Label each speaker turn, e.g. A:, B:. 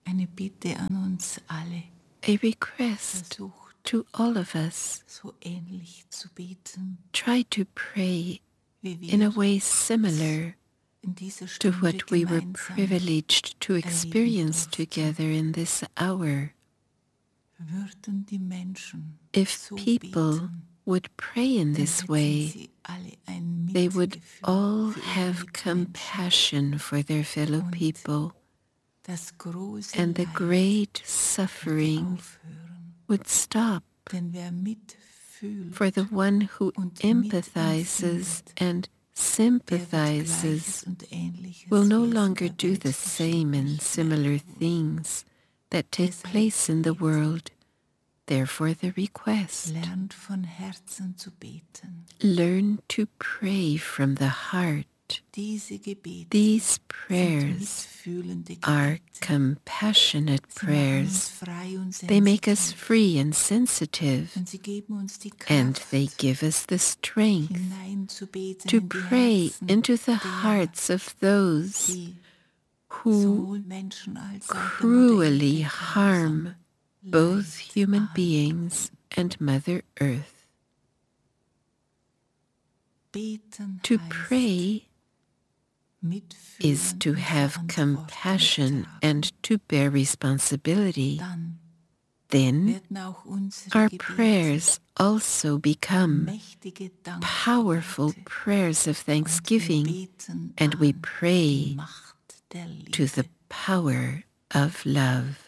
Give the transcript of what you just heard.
A: Eine Bitte an uns alle,
B: a request
A: versucht
B: to all of us.
A: so ähnlich zu beten,
B: Try to pray
A: wie
B: in a
A: wir
B: way similar
A: in dieser
B: to
A: Stunde
B: what we were
A: gemeinsam
B: privileged to experience
A: durften.
B: together in this hour.
A: Würden die Menschen
B: If
A: so
B: people
A: beten,
B: would pray in
A: dann
B: this
A: hätten
B: way,
A: sie alle ein
B: they would
A: Mitgefühl
B: all
A: für ihre
B: have
A: Mitmenschen.
B: compassion for their fellow
A: Und
B: people,
A: das große
B: and the
A: Leid
B: great
A: würde
B: suffering
A: aufhören.
B: would stop.
A: Denn wer mitfühlt
B: For the one who
A: und
B: empathizes
A: mitempfindet,
B: and
A: der wird
B: sympathizes
A: Gleiches und Ähnliches
B: will no
A: lesen,
B: longer
A: der
B: do
A: Welt
B: the
A: geschieht
B: same and
A: nicht mehr
B: similar
A: irgendwo.
B: things that take
A: Deshalb
B: place in the
A: beten.
B: world. Therefore the request,
A: Lernt von Herzen zu beten.
B: learn to pray from the heart.
A: Diese Gebete
B: These
A: sind
B: prayers
A: mitfühlende
B: are
A: Gebete.
B: compassionate
A: Sie machen uns
B: prayers.
A: frei und
B: They make us
A: sensitiv.
B: free and sensitive,
A: Und sie geben uns die
B: and
A: Kraft,
B: they give us the strength
A: hineinzubeten
B: to
A: in die
B: pray
A: Herzen
B: into the
A: derer,
B: hearts of those
A: die
B: who
A: sowohl Menschen als auch der Mutter
B: cruelly
A: Erde
B: harm
A: grausam
B: both
A: Leid
B: human
A: antun.
B: beings and Mother Earth.
A: Beten
B: To
A: heißt
B: pray
A: mitfühlen
B: is to
A: und
B: have
A: Verantwortung
B: compassion
A: tragen.
B: and to bear responsibility.
A: Dann
B: Then
A: werden auch unsere
B: our
A: Gebete
B: prayers also become
A: mächtige
B: powerful
A: Dankgebete.
B: prayers of
A: Und wir
B: thanksgiving,
A: beten
B: and we
A: an die
B: pray
A: Macht der
B: to the
A: Liebe.
B: power of love.